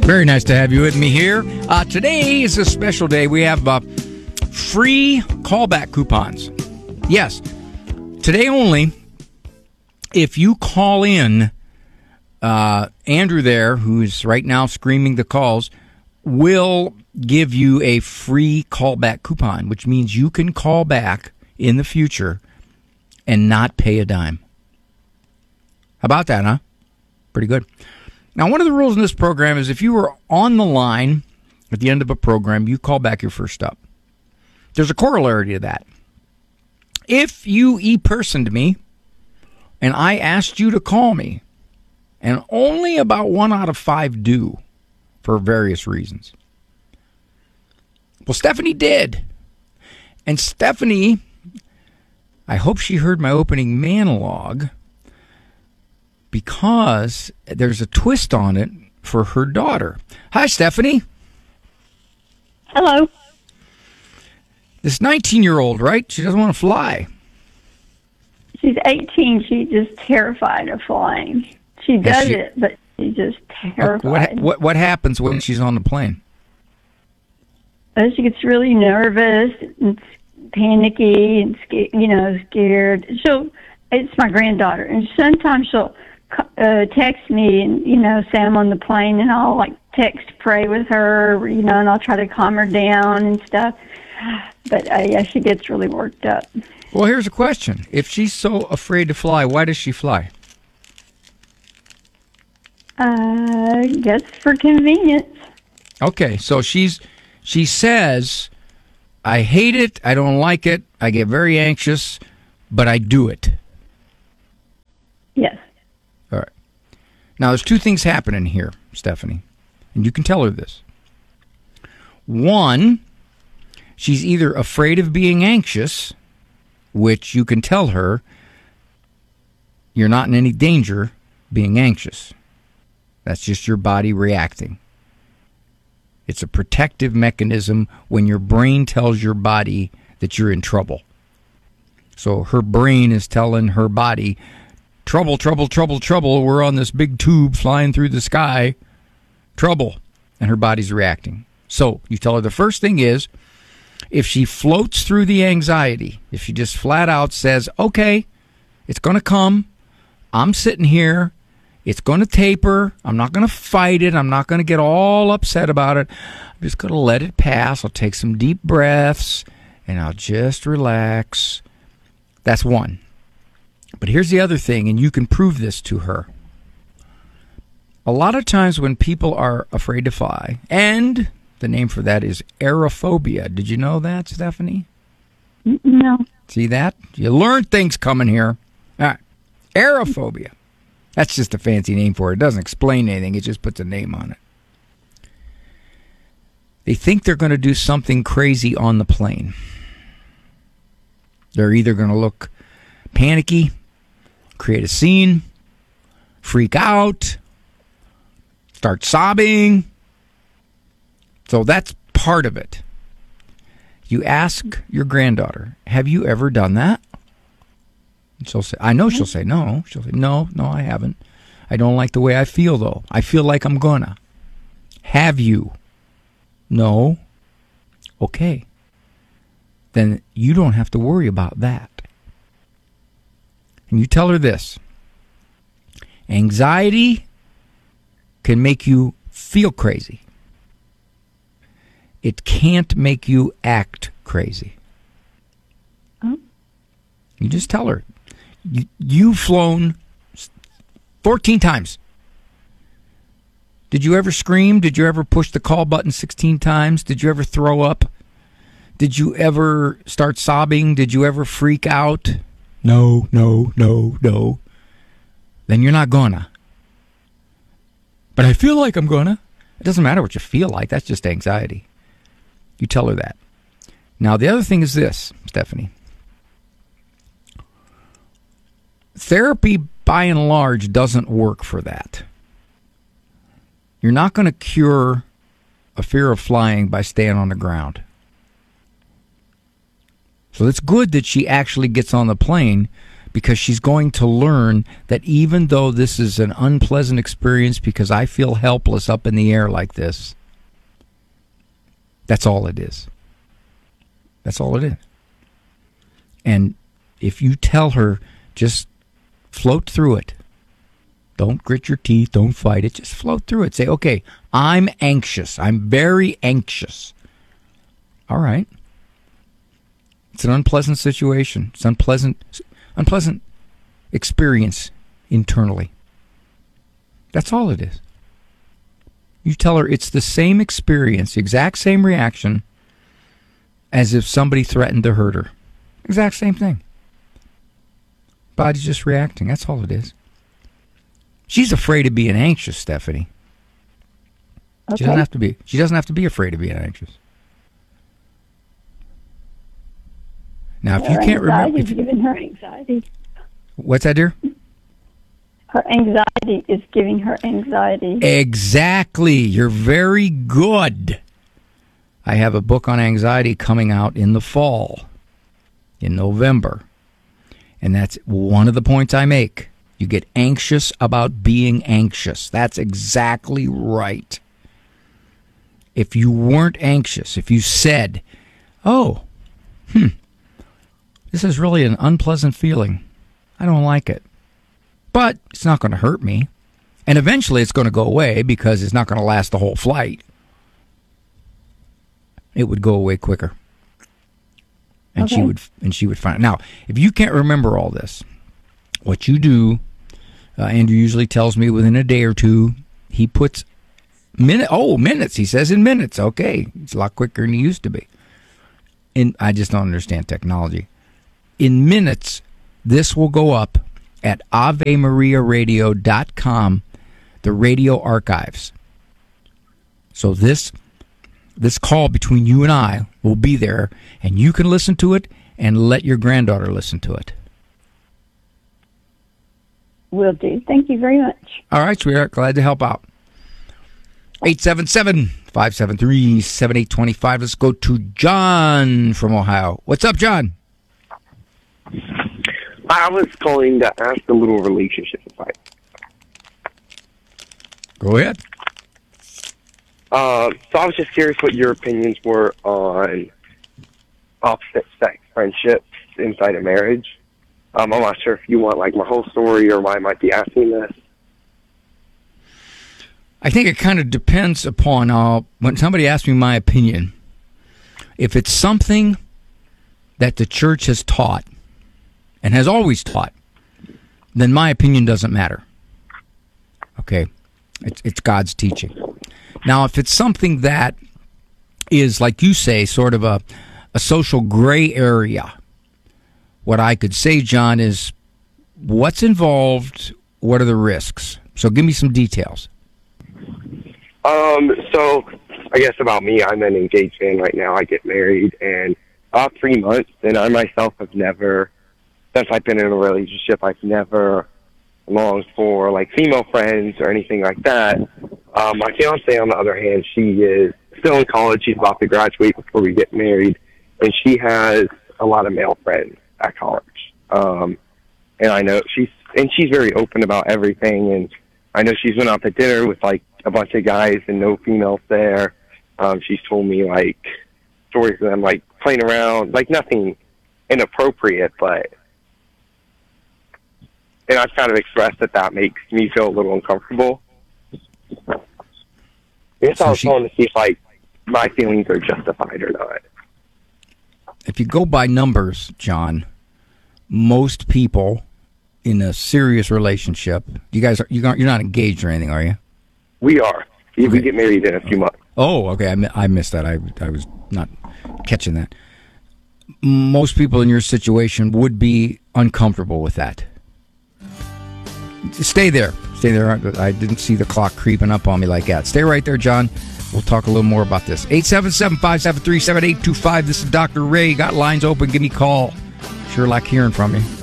Very nice to have you with me here. Today is a special day. We have free callback coupons. Yes, today only. If you call in, Andrew there, who's right now screaming the calls, will give you a free callback coupon, which means you can call back in the future and not pay a dime. How about that, huh? Pretty good. Now, one of the rules in this program is if you were on the line at the end of a program, you call back your first up. There's a corollary to that. If you e-personed me and I asked you to call me, and only about 1 out of 5 do for various reasons. Well, Stephanie did. And Stephanie, I hope she heard my opening monologue, because there's a twist on it for her daughter. Hi, Stephanie. Hello. This 19-year-old, right? She doesn't want to fly. She's 18. She's just terrified of flying. She does it, but she's just terrified. What happens when she's on the plane? She gets really nervous and panicky and scared. It's my granddaughter, and sometimes she'll text me and say I'm on the plane, and I'll text pray with her, and I'll try to calm her down and stuff. But yeah, she gets really worked up. Well, here's a question: if she's so afraid to fly, why does she fly? I guess for convenience. Okay, so she says, I hate it, I don't like it, I get very anxious, but I do it. Yes. All right. Now, there's 2 things happening here, Stephanie, and you can tell her this. One, she's either afraid of being anxious, which you can tell her you're not in any danger being anxious. That's just your body reacting. It's a protective mechanism when your brain tells your body that you're in trouble. So her brain is telling her body, trouble, trouble, trouble, trouble. We're on this big tube flying through the sky. Trouble. And her body's reacting. So you tell her the first thing is, if she floats through the anxiety, if she just flat out says, okay, it's going to come. I'm sitting here. It's going to taper. I'm not going to fight it. I'm not going to get all upset about it. I'm just going to let it pass. I'll take some deep breaths, and I'll just relax. That's one. But here's the other thing, and you can prove this to her. A lot of times when people are afraid to fly, and the name for that is aerophobia. Did you know that, Stephanie? No. See that? You learn things coming here. All right. Aerophobia. That's just a fancy name for it. It doesn't explain anything. It just puts a name on it. They think they're going to do something crazy on the plane. They're either going to look panicky, create a scene, freak out, start sobbing. So that's part of it. You ask your granddaughter, have you ever done that? She'll say, I know she'll say no. She'll say, no, I haven't. I don't like the way I feel, though. I feel like I'm gonna. Have you? No. Okay. Then you don't have to worry about that. And you tell her this. Anxiety can make you feel crazy. It can't make you act crazy. Oh. You just tell her. You've flown 14 times. Did you ever scream? Did you ever push the call button 16 times? Did you ever throw up? Did you ever start sobbing? Did you ever freak out? No. Then you're not gonna. But I feel like I'm gonna. It doesn't matter what you feel like. That's just anxiety. You tell her that. Now, the other thing is this, Stephanie. Therapy, by and large, doesn't work for that. You're not going to cure a fear of flying by staying on the ground. So it's good that she actually gets on the plane, because she's going to learn that even though this is an unpleasant experience because I feel helpless up in the air like this, that's all it is. That's all it is. And if you tell her, just float through it. Don't grit your teeth. Don't fight it. Just float through it. Say, okay, I'm anxious. I'm very anxious. All right. It's an unpleasant situation. It's unpleasant experience internally. That's all it is. You tell her it's the same experience, the exact same reaction as if somebody threatened to hurt her. Exact same thing. Body's just reacting. That's all it is. She's afraid of being anxious, Stephanie. Okay. She doesn't have to be afraid of being anxious. Now, if you can't remember, giving her anxiety. What's that, dear? Her anxiety is giving her anxiety. Exactly. You're very good. I have a book on anxiety coming out in the fall, in November. And that's one of the points I make. You get anxious about being anxious. That's exactly right. If you weren't anxious, if you said, oh, this is really an unpleasant feeling. I don't like it. But it's not going to hurt me. And eventually it's going to go away because it's not going to last the whole flight. It would go away quicker. And okay. she would find it. Now, if you can't remember all this, what you do, Andrew usually tells me within a day or two, he puts minutes. He says in minutes. Okay. It's a lot quicker than he used to be. And I just don't understand technology. In minutes, this will go up at AveMariaRadio.com, the radio archives. So this call between you and I will be there, and you can listen to it and let your granddaughter listen to it. Will do. Thank you very much. All right, sweetheart. Glad to help out. 877-573-7825. Let's go to John from Ohio. What's up, John? I was calling to ask a little relationship advice. Go ahead. So I was just curious what your opinions were on opposite sex friendships inside a marriage. I'm not sure if you want like my whole story or why I might be asking this. I think it kind of depends upon when somebody asks me my opinion. If it's something that the church has taught and has always taught, then my opinion doesn't matter. Okay? It's God's teaching. Now, if it's something that is, like you say, sort of a social gray area, what I could say, John, is what's involved, what are the risks? So give me some details. So I guess about me, I'm an engaged man right now. I get married in about 3 months, and I myself have never, since I've been in a relationship, I've never longed for like female friends or anything like that. My fiance, on the other hand, she is still in college. She's about to graduate before we get married, and she has a lot of male friends at college. And I know she's very open about everything, and I know she's went out to dinner with like a bunch of guys and no females there. She's told me like stories of them like playing around, like nothing inappropriate, and I've kind of expressed that makes me feel a little uncomfortable. I guess I was calling to see if like my feelings are justified or not. If you go by numbers, John, most people in a serious relationship, you're not engaged or anything, are you? We are. Okay. We get married in a few months. Oh, okay. I missed that. I was not catching that. Most people in your situation would be uncomfortable with that. Stay there. Stay there. I didn't see the clock creeping up on me like that. Stay right there, John. We'll talk a little more about this. 877-573-7825. This is Dr. Ray. Got lines open. Give me a call. Sure like hearing from you.